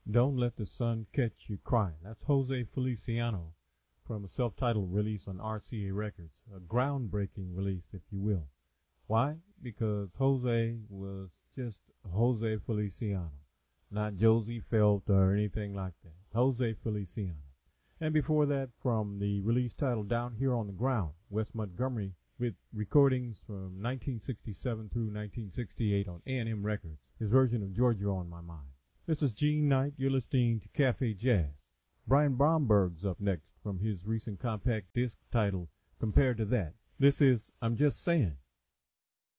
Don't Let the Sun Catch You Crying. That's Jose Feliciano from a self-titled release on RCA Records. A groundbreaking release, if you will. Why? Because Jose was just Jose Feliciano, not Josie Felt or anything like that. Jose Feliciano. And before that, from the release titled Down Here on the Ground, Wes Montgomery, with recordings from 1967 through 1968 on A&M Records, his version of Georgia on My Mind. This is Gene Knight. You're listening to Cafe Jazz. Brian Bromberg's up next from his recent compact disc titled Compared to That. This is I'm Just Saying.